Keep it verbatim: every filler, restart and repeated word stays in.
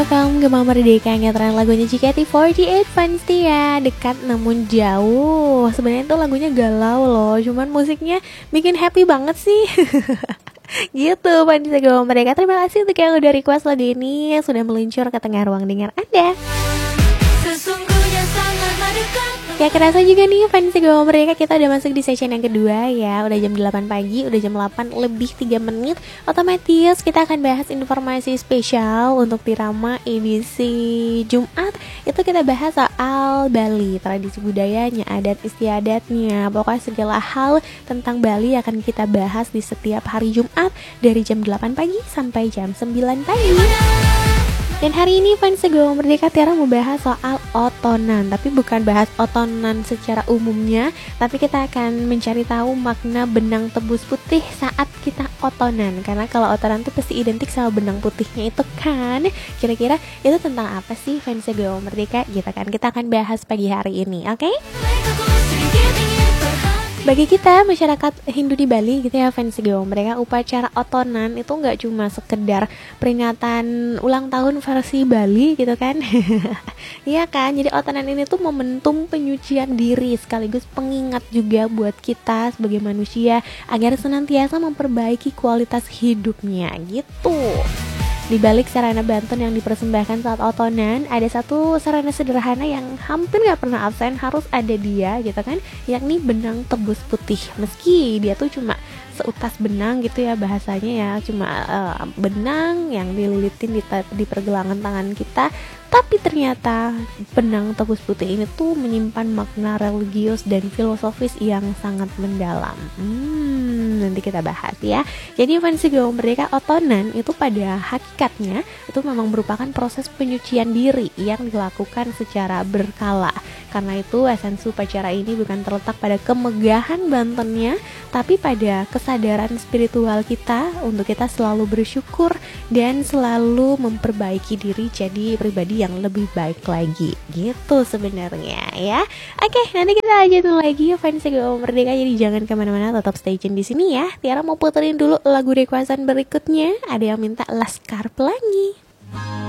Welcome Gema Merdeka, ngetren lagunya J K T empat delapan fans ya. Dekat namun jauh. Sebenarnya itu lagunya galau loh, cuman musiknya bikin happy banget sih. Gitu fans Gema Merdeka. Terima kasih untuk yang udah request lagu ini, yang sudah meluncur ke tengah ruang dengar Anda. Ya kerasa juga nih fans Gema Merdeka, kita udah masuk di session yang kedua ya. Udah jam delapan pagi, udah jam delapan lebih tiga menit. Otomatis kita akan bahas informasi spesial untuk Tirama edisi Jumat. Itu kita bahas soal Bali, tradisi budayanya, adat istiadatnya. Pokoknya segala hal tentang Bali akan kita bahas di setiap hari Jumat dari jam delapan pagi sampai jam sembilan pagi. Dan hari ini fans Gema Merdeka, Tiara mau bahas soal otonan. Tapi bukan bahas otonan secara umumnya, tapi kita akan mencari tahu makna benang tebus putih saat kita otonan. Karena kalau otonan tuh pasti identik sama benang putihnya itu kan. Kira-kira itu tentang apa sih fans Gema Merdeka? Gitu kan, kita akan bahas pagi hari ini, oke? Okay? Bagi kita masyarakat Hindu di Bali gitu ya fans Gema Merdeka, upacara otonan itu nggak cuma sekedar peringatan ulang tahun versi Bali gitu kan. Iya kan, jadi otonan ini tuh momentum penyucian diri sekaligus pengingat juga buat kita sebagai manusia agar senantiasa memperbaiki kualitas hidupnya gitu. Di balik sarana banten yang dipersembahkan saat otonan, ada satu sarana sederhana yang hampir gak pernah absen, harus ada dia gitu kan, yakni benang tebus putih. Meski dia tuh cuma seutas benang gitu ya bahasanya ya, cuma uh, benang yang dililitin di, di pergelangan tangan kita, tapi ternyata benang tebus putih ini tuh menyimpan makna religius dan filosofis yang sangat mendalam. Hmm, nanti kita bahas ya. Jadi fans Gema Merdeka, otonan itu pada hakikatnya itu memang merupakan proses penyucian diri yang dilakukan secara berkala. Karena itu esensi upacara ini bukan terletak pada kemegahan bantennya, tapi pada kesadaran spiritual kita untuk kita selalu bersyukur dan selalu memperbaiki diri jadi pribadi yang lebih baik lagi gitu sebenarnya ya. Oke, nanti kita lanjutin lagi ya fans Gema Merdeka, jadi jangan kemana-mana, tetap stay tune di sini ya. Tiara mau puterin dulu lagu requestan berikutnya, ada yang minta Laskar Pelangi.